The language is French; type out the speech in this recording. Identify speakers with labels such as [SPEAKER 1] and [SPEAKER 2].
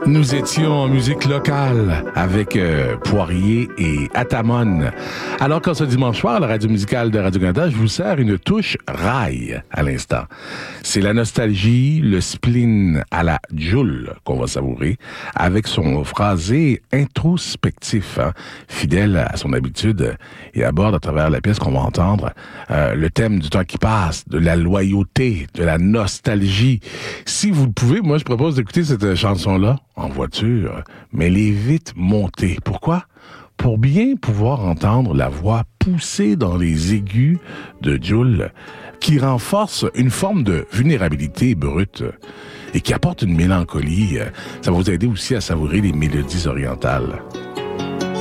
[SPEAKER 1] Nous étions en musique locale avec Poirier et Atamon. Alors qu'en ce dimanche soir, à la radio musicale de Radio-Canada, je vous sers une touche rail à l'instant. C'est la nostalgie, le spleen à la Joule qu'on va savourer avec son phrasé introspectif, fidèle à son habitude et aborde à travers la pièce qu'on va entendre le thème du temps qui passe, de la loyauté, de la nostalgie. Si vous le pouvez, moi je propose d'écouter cette chanson-là en voiture, mais les vite montées. Pourquoi? Pour bien pouvoir entendre la voix poussée dans les aigus de Joule, qui renforce une forme de vulnérabilité brute et qui apporte une mélancolie. Ça va vous aider aussi à savourer les mélodies orientales.